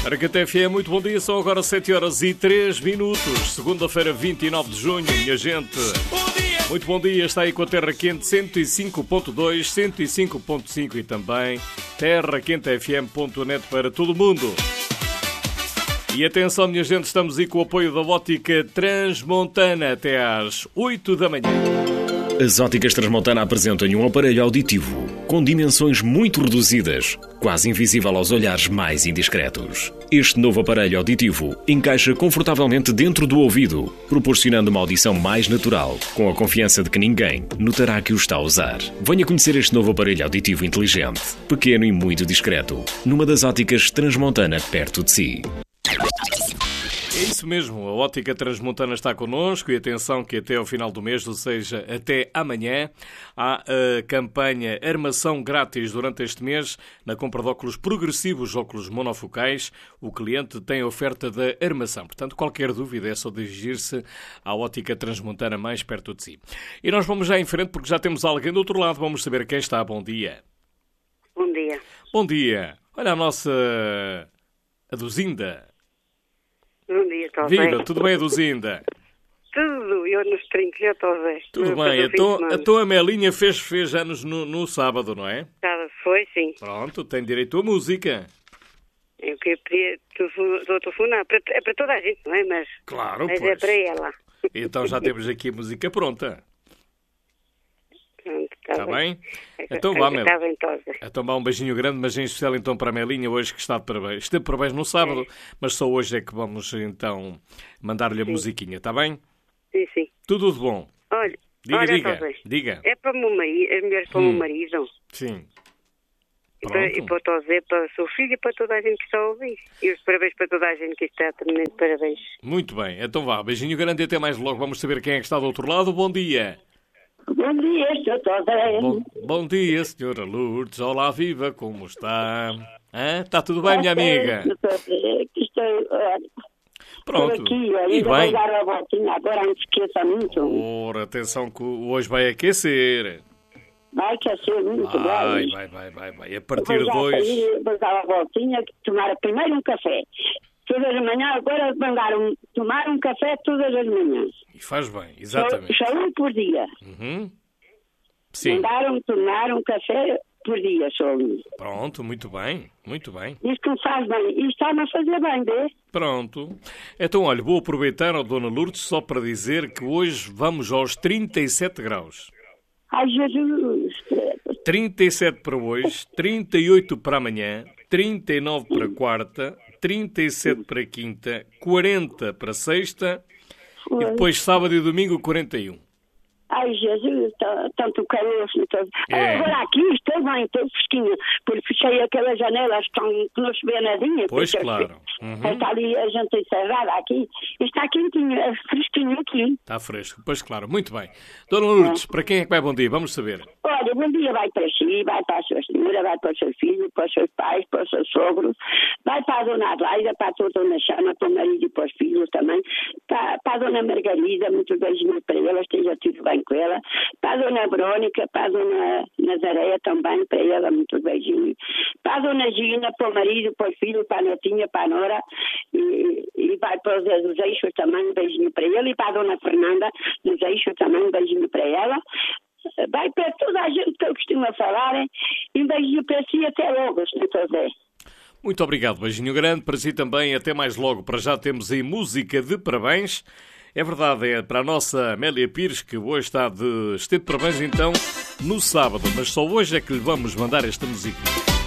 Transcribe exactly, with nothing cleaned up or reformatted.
Aracate F M, muito bom dia, são agora sete horas e três minutos, segunda-feira, vinte e nove de junho, minha gente. Muito bom dia, está aí com a Terra Quente cento e cinco ponto dois, cento e cinco ponto cinco e também terra quente f m ponto net para todo o mundo. E atenção, minha gente, estamos aí com o apoio da Ótica Transmontana até às oito da manhã. As Óticas Transmontana apresentam um aparelho auditivo com dimensões muito reduzidas, quase invisível aos olhares mais indiscretos. Este novo aparelho auditivo encaixa confortavelmente dentro do ouvido, proporcionando uma audição mais natural, com a confiança de que ninguém notará que o está a usar. Venha conhecer este novo aparelho auditivo inteligente, pequeno e muito discreto, numa das Óticas Transmontana perto de si. É isso mesmo, a Ótica Transmontana está connosco e atenção que até ao final do mês, ou seja, até amanhã, há a campanha Armação Grátis durante este mês. Na compra de óculos progressivos, óculos monofocais, o cliente tem a oferta da armação. Portanto, qualquer dúvida é só dirigir-se à Ótica Transmontana mais perto de si. E nós vamos já em frente porque já temos alguém do outro lado. Vamos saber quem está. Bom dia. Bom dia. Bom dia. Olha a nossa Aduzinda. Bom dia, estou Viva, bem. tudo bem, Aduzinda? Tudo, eu nos trinta já estou bem. Tudo No- bem, no fim de então semana. a tua Melinha fez, fez anos no, no sábado, não é? Já foi, sim. Pronto, tem direito à música. Eu que podia estou a telefonar. Para- É para toda a gente, não é? Mas, Claro, mas é pois. para ela. Então já temos aqui a música pronta. Pronto, está Está bem? É que- Então é vá, que Mel. Está ventosa. Então vá um beijinho grande, mas em especial então para a Melinha, hoje que está de parabéns. Esteve de parabéns no sábado, mas só hoje é que vamos então mandar-lhe a musiquinha, está bem? Sim, sim. Tudo de bom. Olha, Diga, olha, diga, talvez. diga. É para o meu marido, as mulheres para o Hum. meu marido. Sim. E para, e Pronto. para o Tosé, para o seu filho e para toda a gente que está a ouvir. E os parabéns para toda a gente que está também. Parabéns. Muito bem, então vá, beijinho grande e até mais logo. Vamos saber quem é que está do outro lado. Bom dia. Bom dia, senhor Tosé. Bom, bom dia, senhora Lourdes. Olá, viva, como está? Hã? Está tudo bem, minha amiga? senhor Tosé, que estou, olha, por Pronto. aqui, olha, E ainda vou bem. dar a voltinha, agora não se esqueça muito. Ora, atenção que hoje vai aquecer. Vai aquecer muito Vai, bem. vai, vai, vai, vai. A Vou partir de já hoje. sair, vou dar a voltinha, tomar primeiro um café. Todas as manhãs, agora mandar um, tomar um café todas as manhãs. E faz bem, Só, exatamente. só um por dia. Uhum. Sim, Mandaram tomar um café por dia, só um. pronto, muito bem, muito bem. Isso que me faz bem. E está-me a fazer bem, vê? Pronto. Então, olha, vou aproveitar, ó, Dona Lourdes, só para dizer que hoje vamos aos trinta e sete graus. Ai, Jesus. trinta e sete para hoje, trinta e oito para amanhã, trinta e nove para quarta, trinta e sete para quinta, quarenta para sexta e Foi. depois sábado e domingo quarenta e um. Ai, Jesus, tá- tanto calor. Tanto... É. Agora aqui estou bem, estou fresquinha, porque fechei aquelas janelas estão, que não se vê nadinha. Pois, porque claro. Uhum. Está ali a gente encerrada aqui. Está quentinho, é fresquinho aqui. Está fresco. Pois, claro. Muito bem. Dona Lourdes, para quem é que vai bom dia? Vamos saber. Olha, bom dia vai para si, vai para a sua senhora, vai para o seu filho, para os seus pais, para o seu sogro, vai para a dona Adelaida, para a tua dona Chama, para o marido e para os filhos também, para, para a dona Margarida, muitos beijinhos para ela, esteja tudo bem com ela, para a dona Verónica, para a dona Nazareia também, para ela, muitos beijinhos, para a dona Gina, para o marido, para os filhos, para a netinha, para a nora, e, e vai para os Zé dos Eixos também, um beijinho para ele, e para a dona Fernanda dos Eixos também, um beijinho para ela. Vai para toda a gente que eu costumo falar, hein? E um beijinho para si até logo, senhor José. Muito obrigado. Beijinho grande para si também. Até mais logo. Para já temos aí música de parabéns. É verdade, é para a nossa Amélia Pires, que hoje está de... esteve de parabéns então no sábado. Mas só hoje é que lhe vamos mandar esta música.